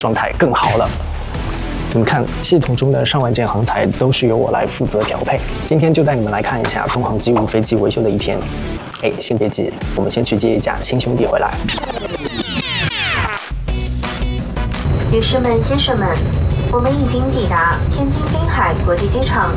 状态更好了。你们看，系统中的上万件航材都是由我来负责调配。今天就带你们来看一下东航机务飞机维修的一天。先别急，我们先去接一架新兄弟回来。 女士们、先生们，我们已经抵达天津滨海国际机场。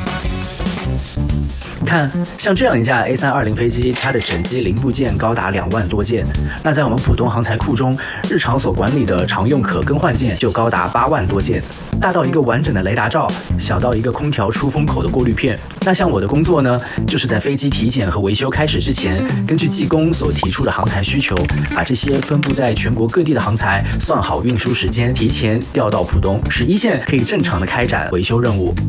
看，像这样一架 A320 飞机，它的整机零部件高达2万多件。那在我们浦东航材库中，日常所管理的常用可更换件就高达8万多件。大到一个完整的雷达罩，小到一个空调出风口的过滤片。那像我的工作呢，就是在飞机体检和维修开始之前，根据技工所提出的航材需求，把这些分布在全国各地的航材算好运输时间，提前调到浦东，使一线可以正常的开展维修任务。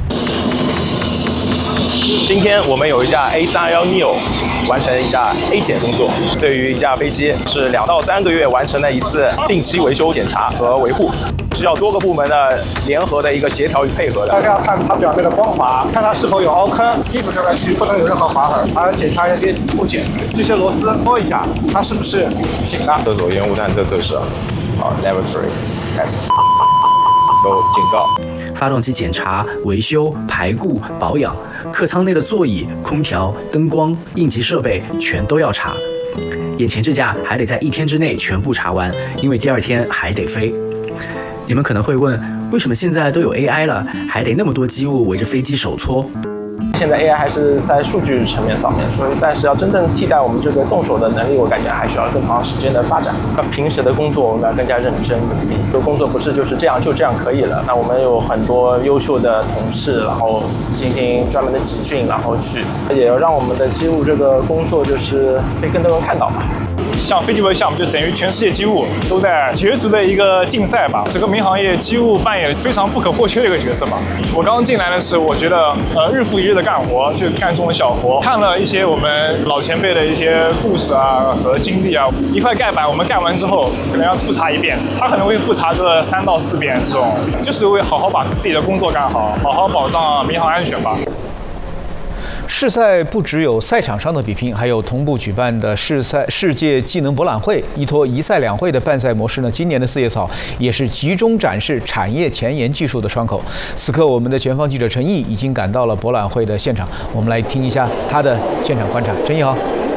今天我们有一架 A321neo 完成一下 A 检工作，对于一架飞机是2到3个月完成了一次定期维修检查和维护，需要多个部门的联合的一个协调与配合的。 大家要看它表面的光滑，看它是否有凹坑，基本上来去不能有任何划痕，还要检查一些部件，这些螺丝摸一下，它是不是紧的。 厕所烟雾探测测试，laboratory test 有警告。 发动机检查、维修、排固、保养，客舱内的座椅、空调、灯光、应急设备全都要查。眼前这架还得在1天之内全部查完，因为第2天还得飞。你们可能会问，为什么现在都有 AI 了，还得那么多机务围着飞机手搓？ 现在 AI 还是在数据层面上面，所以但是要真正替代我们这个动手的能力，我感觉还需要更长时间的发展。那平时的工作我们要更加认真努力，这个工作不是就是这样就这样可以了。那我们有很多优秀的同事，然后进行专门的集训，然后也要让我们的机务这个工作就是被更多人看到吧。 像飞机维项目就等于全世界机务都在角逐的一个竞赛吧。整个民航业机务扮演非常不可或缺的一个角色嘛。我刚进来的时候，我觉得日复一日的干活，就干这种小活，看了一些我们老前辈的一些故事啊和经历啊。一块盖板我们干完之后，可能要复查1遍，他可能会复查个3到4遍，这种就是为好好把自己的工作干好，好好保障民航安全吧。 世赛不只有赛场上的比拼，还有同步举办的世界技能博览会。依托一赛两会的办赛模式呢，今年的4叶草也是集中展示产业前沿技术的窗口。此刻，我们的前方记者陈毅已经赶到了博览会的现场，我们来听一下他的现场观察。陈毅好。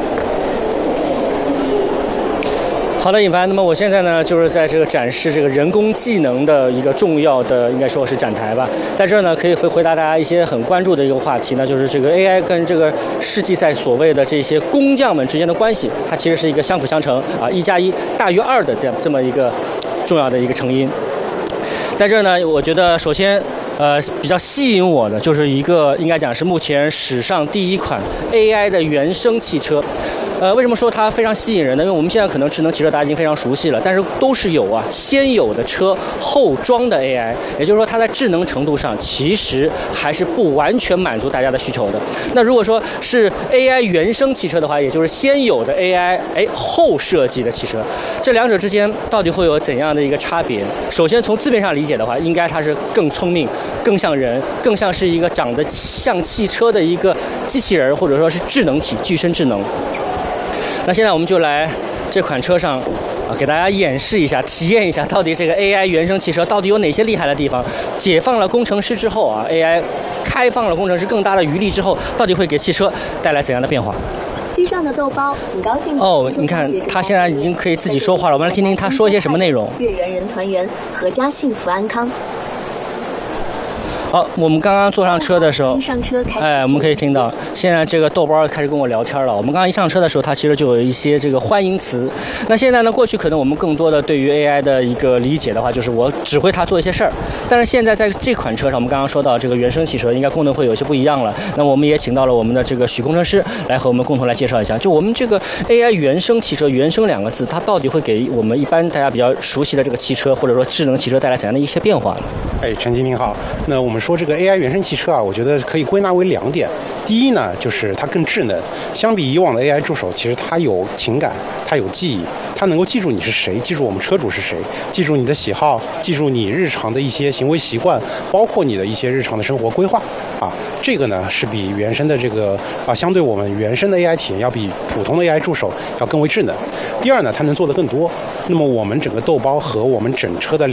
好的，尹凡。那么我现在呢，就是在这个展示这个人工技能的一个重要的，应该说是展台吧。在这儿呢，可以回答大家一些很关注的一个话题呢，就是这个 AI 跟这个世纪赛所谓的这些工匠们之间的关系，它其实是一个相辅相成啊，1+1大于2的这么一个重要的一个成因。在这儿呢，我觉得首先比较吸引我的就是一个应该讲是目前史上第1款 AI 的原生汽车。为什么说它非常吸引人呢？因为我们现在可能智能汽车大家已经非常熟悉了，但是都是有先有的车后装的 AI， 也就是说它在智能程度上其实还是不完全满足大家的需求的。那如果说是 AI 原生汽车的话，也就是先有的 AI 后设计的汽车，这两者之间到底会有怎样的一个差别？首先从字面上理解的话，应该它是更聪明、更像人、更像是一个长得像汽车的一个机器人，或者说是智能体、具身智能。那现在我们就来这款车上给大家演示一下，体验一下到底这个 AI 原生汽车到底有哪些厉害的地方。解放了工程师之后AI 开放了工程师更大的余力之后，到底会给汽车带来怎样的变化？ 西上的豆包，很高兴你看他现在已经可以自己说话了，我们来听听他说一些什么内容。 月圆人团圆，阖家幸福安康。 好，我们刚刚坐上车的时候，我们可以听到，现在这个豆包开始跟我聊天了。我们刚刚一上车的时候，它其实就有一些这个欢迎词。那现在呢，过去可能我们更多的对于 AI 的一个理解的话，就是我指挥它做一些事儿。但是现在在这款车上，我们刚刚说到这个原生汽车，应该功能会有些不一样了。那我们也请到了我们的这个许工程师来和我们共同来介绍一下，就我们这个 AI 原生汽车，原生2个字，它到底会给我们一般大家比较熟悉的这个汽车或者说智能汽车带来怎样的一些变化呢？ 陈经您好。那我们说这个 AI 原生汽车我觉得可以归纳为2点。第一呢，就是它更智能，相比以往的 AI 助手，其实它有情感，它有记忆，它能够记住你是谁，记住我们车主是谁，记住你的喜好，记住你日常的一些行为习惯，包括你的一些日常的生活规划这个呢是比原生的这个相对我们原生的 AI 体验要比普通的 AI 助手要更为智能。第二呢，它能做得更多。 那么我们整个豆包和我们整车的